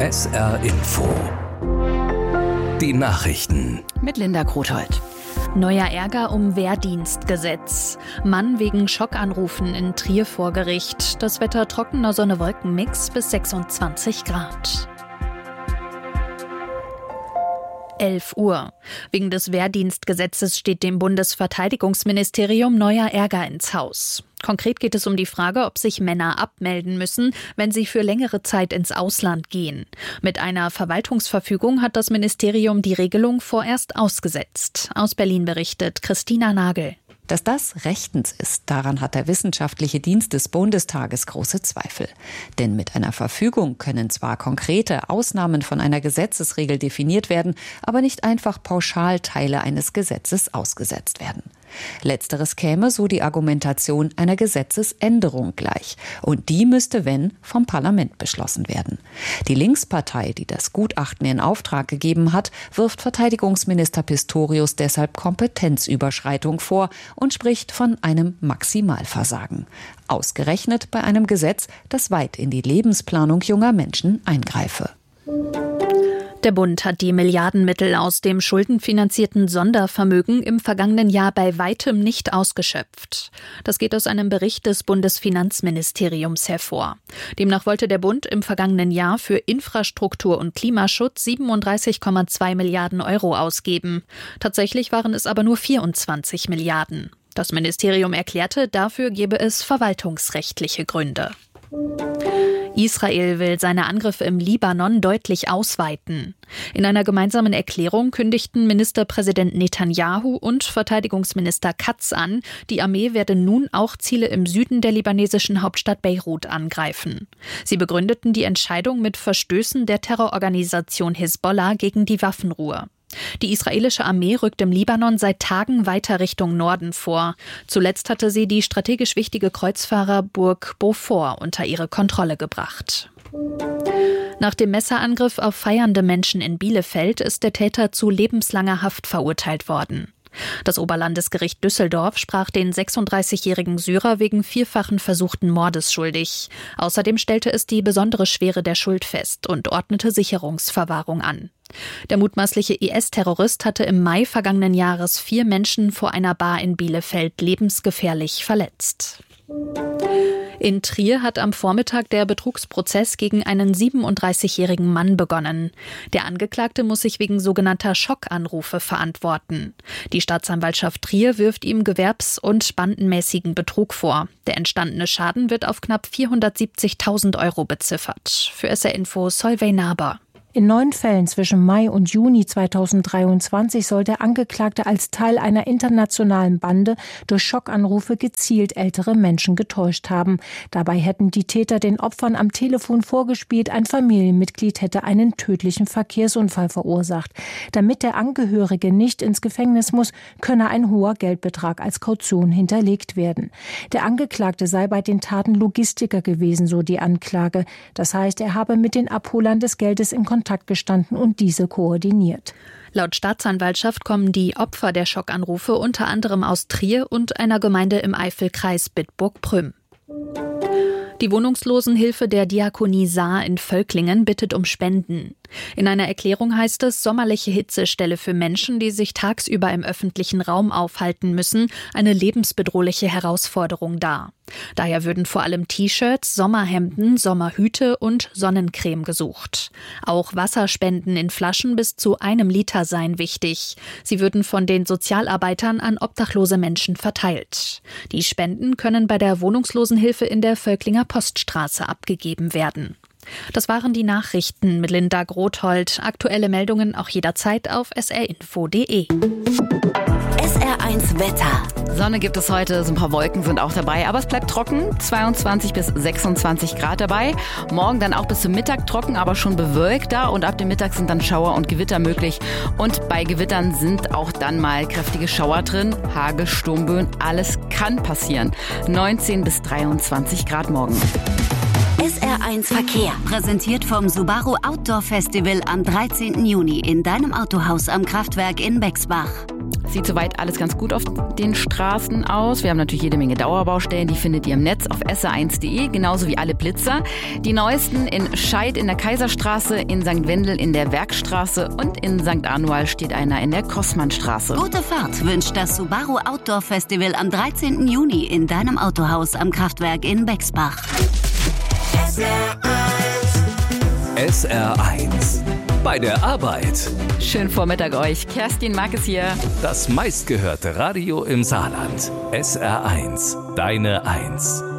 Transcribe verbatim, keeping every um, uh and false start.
S R Info. Die Nachrichten. Mit Linda Grothold. Neuer Ärger um Wehrdienstgesetz. Mann wegen Schockanrufen in Trier vor Gericht. Das Wetter trockener Sonne-Wolken-Mix bis sechsundzwanzig Grad. elf Uhr. Wegen des Wehrdienstgesetzes steht dem Bundesverteidigungsministerium neuer Ärger ins Haus. Konkret geht es um die Frage, ob sich Männer abmelden müssen, wenn sie für längere Zeit ins Ausland gehen. Mit einer Verwaltungsverfügung hat das Ministerium die Regelung vorerst ausgesetzt. Aus Berlin berichtet Christina Nagel. Dass das rechtens ist, daran hat der Wissenschaftliche Dienst des Bundestages große Zweifel. Denn mit einer Verfügung können zwar konkrete Ausnahmen von einer Gesetzesregel definiert werden, aber nicht einfach pauschal Teile eines Gesetzes ausgesetzt werden. Letzteres käme, so die Argumentation, einer Gesetzesänderung gleich. Und die müsste, wenn, vom Parlament beschlossen werden. Die Linkspartei, die das Gutachten in Auftrag gegeben hat, wirft Verteidigungsminister Pistorius deshalb Kompetenzüberschreitung vor und spricht von einem Maximalversagen. Ausgerechnet bei einem Gesetz, das weit in die Lebensplanung junger Menschen eingreife. Der Bund hat die Milliardenmittel aus dem schuldenfinanzierten Sondervermögen im vergangenen Jahr bei weitem nicht ausgeschöpft. Das geht aus einem Bericht des Bundesfinanzministeriums hervor. Demnach wollte der Bund im vergangenen Jahr für Infrastruktur und Klimaschutz siebenunddreißig Komma zwei Milliarden Euro ausgeben. Tatsächlich waren es aber nur vierundzwanzig Milliarden. Das Ministerium erklärte, dafür gebe es verwaltungsrechtliche Gründe. Israel will seine Angriffe im Libanon deutlich ausweiten. In einer gemeinsamen Erklärung kündigten Ministerpräsident Netanyahu und Verteidigungsminister Katz an, die Armee werde nun auch Ziele im Süden der libanesischen Hauptstadt Beirut angreifen. Sie begründeten die Entscheidung mit Verstößen der Terrororganisation Hisbollah gegen die Waffenruhe. Die israelische Armee rückt im Libanon seit Tagen weiter Richtung Norden vor. Zuletzt hatte sie die strategisch wichtige Kreuzfahrerburg Beaufort unter ihre Kontrolle gebracht. Nach dem Messerangriff auf feiernde Menschen in Bielefeld ist der Täter zu lebenslanger Haft verurteilt worden. Das Oberlandesgericht Düsseldorf sprach den sechsunddreißigjährigen Syrer wegen vierfachen versuchten Mordes schuldig. Außerdem stellte es die besondere Schwere der Schuld fest und ordnete Sicherungsverwahrung an. Der mutmaßliche I S-Terrorist hatte im Mai vergangenen Jahres vier Menschen vor einer Bar in Bielefeld lebensgefährlich verletzt. In Trier hat am Vormittag der Betrugsprozess gegen einen siebenunddreißigjährigen Mann begonnen. Der Angeklagte muss sich wegen sogenannter Schockanrufe verantworten. Die Staatsanwaltschaft Trier wirft ihm gewerbs- und bandenmäßigen Betrug vor. Der entstandene Schaden wird auf knapp vierhundertsiebzigtausend Euro beziffert. Für S R Info Solveig Naber. In neun Fällen zwischen Mai und Juni zweitausenddreiundzwanzig soll der Angeklagte als Teil einer internationalen Bande durch Schockanrufe gezielt ältere Menschen getäuscht haben. Dabei hätten die Täter den Opfern am Telefon vorgespielt, ein Familienmitglied hätte einen tödlichen Verkehrsunfall verursacht. Damit der Angehörige nicht ins Gefängnis muss, könne ein hoher Geldbetrag als Kaution hinterlegt werden. Der Angeklagte sei bei den Taten Logistiker gewesen, so die Anklage. Das heißt, er habe mit den Abholern des Geldes in Kontakt Kontakt gestanden und diese koordiniert. Laut Staatsanwaltschaft kommen die Opfer der Schockanrufe unter anderem aus Trier und einer Gemeinde im Eifelkreis Bitburg-Prüm. Die Wohnungslosenhilfe der Diakonie Saar in Völklingen bittet um Spenden. In einer Erklärung heißt es, sommerliche Hitze stelle für Menschen, die sich tagsüber im öffentlichen Raum aufhalten müssen, eine lebensbedrohliche Herausforderung dar. Daher würden vor allem T-Shirts, Sommerhemden, Sommerhüte und Sonnencreme gesucht. Auch Wasserspenden in Flaschen bis zu einem Liter seien wichtig. Sie würden von den Sozialarbeitern an obdachlose Menschen verteilt. Die Spenden können bei der Wohnungslosenhilfe in der Völklinger Poststraße abgegeben werden. Das waren die Nachrichten mit Linda Grothold. Aktuelle Meldungen auch jederzeit auf s r info punkt d e. S R eins Wetter. Sonne gibt es heute, so ein paar Wolken sind auch dabei, aber es bleibt trocken, zweiundzwanzig bis sechsundzwanzig Grad dabei. Morgen dann auch bis zum Mittag trocken, aber schon bewölkter und ab dem Mittag sind dann Schauer und Gewitter möglich. Und bei Gewittern sind auch dann mal kräftige Schauer drin, Hagel, Sturmböen, alles kann passieren. neunzehn bis dreiundzwanzig Grad morgen. S R eins Verkehr, präsentiert vom Subaru Outdoor Festival am dreizehnten Juni in deinem Autohaus am Kraftwerk in Bexbach. Sieht soweit alles ganz gut auf den Straßen aus. Wir haben natürlich jede Menge Dauerbaustellen, die findet ihr im Netz auf S R eins punkt de, genauso wie alle Blitzer. Die neuesten in Scheid in der Kaiserstraße, in Sankt Wendel in der Werkstraße und in Sankt Anual steht einer in der Kossmannstraße. Gute Fahrt wünscht das Subaru Outdoor Festival am dreizehnten Juni in deinem Autohaus am Kraftwerk in Bexbach. S R eins. Bei der Arbeit. Schönen Vormittag euch. Kerstin Markes hier. Das meistgehörte Radio im Saarland. S R eins. Deine Eins.